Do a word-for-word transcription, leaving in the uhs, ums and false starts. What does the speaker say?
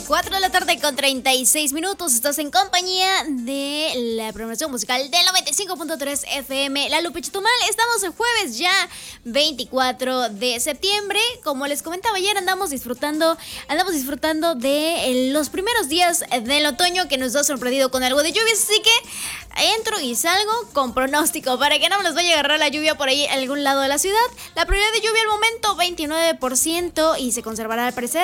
cuatro de la tarde con treinta y seis minutos. Estás en compañía de la programación musical del noventa y cinco punto tres F M, La Lupe Chetumal. Estamos el jueves ya veinticuatro de septiembre. Como les comentaba ayer, andamos disfrutando, andamos disfrutando de los primeros días del otoño que nos ha sorprendido con algo de lluvias. Así que entro y salgo con pronóstico para que no me los vaya a agarrar la lluvia por ahí a algún lado de la ciudad. La probabilidad de lluvia al momento veintinueve por ciento y se conservará al parecer